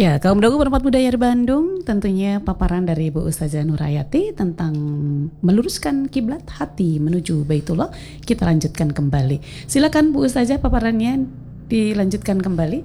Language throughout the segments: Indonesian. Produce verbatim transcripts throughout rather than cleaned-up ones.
Ya, kaum dagu berempat budaya di Bandung, tentunya paparan dari Bu Ustazah Nurhayati tentang meluruskan kiblat hati menuju Baitullah. Kita lanjutkan kembali. Silakan Bu Ustazah, paparannya dilanjutkan kembali.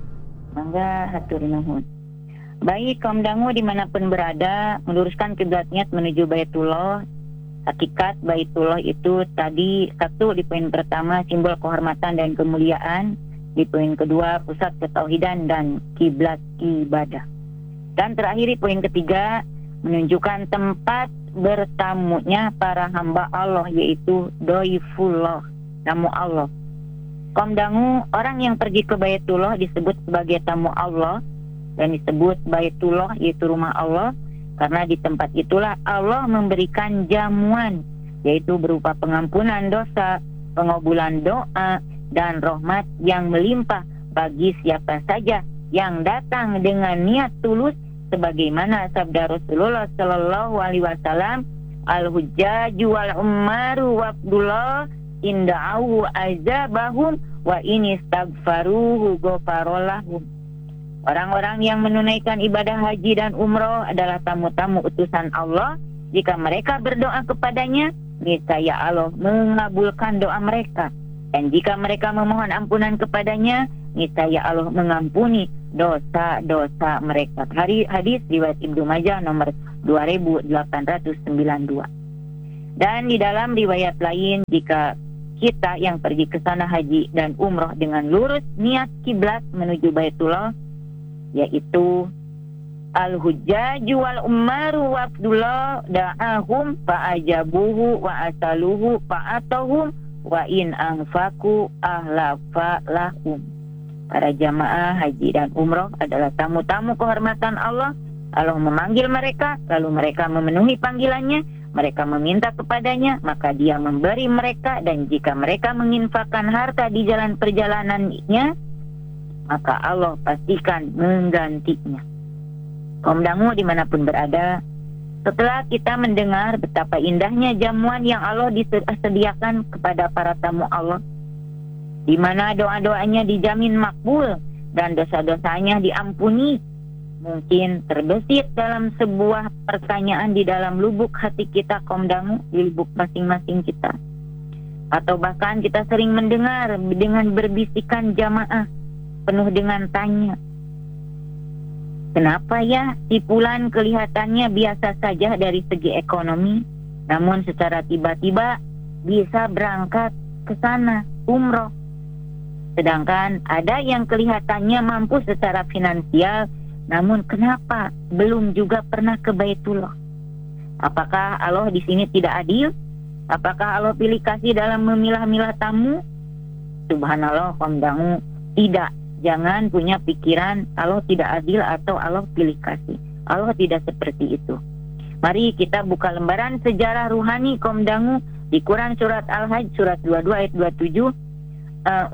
Mangga hatur nuhun. Baik kaum dangu dimanapun berada, meluruskan kiblat niat menuju Baitullah. Hakikat Baitullah itu tadi satu di poin pertama simbol kehormatan dan kemuliaan. Di poin kedua, pusat ketauhidan dan kiblat ibadah. Dan terakhir di poin ketiga, menunjukkan tempat bertamunya para hamba Allah, yaitu Doifullah, tamu Allah. Kaum dangu, orang yang pergi ke Baitullah disebut sebagai tamu Allah, dan disebut Baitullah yaitu rumah Allah, karena di tempat itulah Allah memberikan jamuan, yaitu berupa pengampunan dosa, pengabulan doa, dan rahmat yang melimpah bagi siapa saja yang datang dengan niat tulus, sebagaimana sabda Rasulullah Sallallahu Alaihi Wasallam, al-hujjaju wal ummaru wabdullah inda'ahu azabahum wa ini stagfaruhu gofarolahum. Orang-orang yang menunaikan ibadah haji dan umroh adalah tamu-tamu utusan Allah. Jika mereka berdoa kepadanya, niscaya Allah mengabulkan doa mereka. Dan jika mereka memohon ampunan kepadanya, niscaya Allah mengampuni dosa-dosa mereka. Hari hadis riwayat Ibnu Majah nomor dua ribu delapan ratus sembilan puluh dua. Dan di dalam riwayat lain, jika kita yang pergi ke sana haji dan umroh dengan lurus niat kiblat menuju Baitullah, yaitu al-hujjaju wal ummaru wabdullah da'ahum fa'ajabuhu wa asaluhu fa'atahum wa in anfaku ahlafa lahum. Para jamaah haji dan umroh adalah tamu-tamu kehormatan Allah. Allah memanggil mereka, lalu mereka memenuhi panggilannya, mereka meminta kepadanya, maka dia memberi mereka. Dan jika mereka menginfakkan harta di jalan perjalanannya, maka Allah pastikan menggantinya. Kaum dangu dimanapun berada, setelah kita mendengar betapa indahnya jamuan yang Allah disediakan kepada para tamu Allah, di mana doa-doanya dijamin makbul dan dosa-dosanya diampuni, mungkin terbesit dalam sebuah pertanyaan di dalam lubuk hati kita kaum dangu, di lubuk masing-masing kita. Atau bahkan kita sering mendengar dengan berbisikan jamaah penuh dengan tanya, kenapa ya si fulan kelihatannya biasa saja dari segi ekonomi, namun secara tiba-tiba bisa berangkat ke sana umroh. Sedangkan ada yang kelihatannya mampu secara finansial, namun kenapa belum juga pernah ke Baitullah? Apakah Allah di sini tidak adil? Apakah Allah pilih kasih dalam memilah-milah tamu? Subhanallah, kaum dangu, tidak. Jangan punya pikiran Allah tidak adil atau Allah pilih kasih. Allah tidak seperti itu. Mari kita buka lembaran sejarah ruhani kaum dangu di Quran surat Al-Hajj surat dua puluh dua ayat dua puluh tujuh. Uh,